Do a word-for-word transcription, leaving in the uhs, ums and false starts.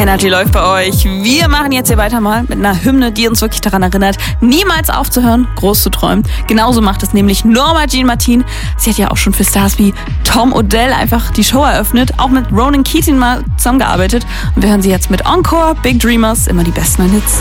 Energy läuft bei euch. Wir machen jetzt hier weiter mal mit einer Hymne, die uns wirklich daran erinnert, niemals aufzuhören, groß zu träumen. Genauso macht es nämlich Norma Jean Martin. Sie hat ja auch schon für Stars wie Tom Odell einfach die Show eröffnet, auch mit Ronan Keating mal zusammengearbeitet. Und wir hören sie jetzt mit Encore, Big Dreamers, immer die besten Hits.